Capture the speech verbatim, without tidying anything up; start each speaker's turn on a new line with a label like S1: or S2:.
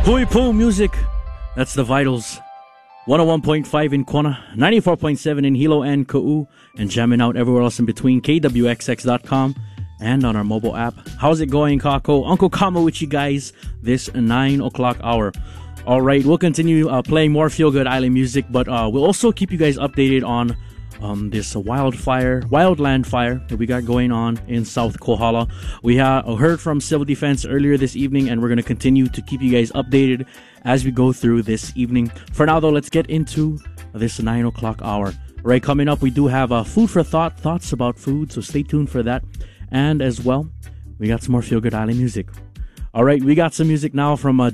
S1: Pui Poo Music. That's the Vitals. one oh one point five in Kona, ninety-four point seven in Hilo and Ka'u, and jamming out everywhere else in between. K W X X dot com and on our mobile app. How's it going, Kako? Uncle Kama with you guys this nine o'clock hour. All right, we'll continue uh, playing more Feel Good Island music, but uh, we'll also keep you guys updated on um, this wildfire, wildland fire that we got going on in South Kohala. We ha- heard from Civil Defense earlier this evening, and we're going to continue to keep you guys updated as we go through this evening. For now, though, let's get into this nine o'clock hour. Right, coming up, we do have uh, food for thought, thoughts about food, so stay tuned for that. And as well, we got some more Feel Good Island music. All right, we got some music now from uh,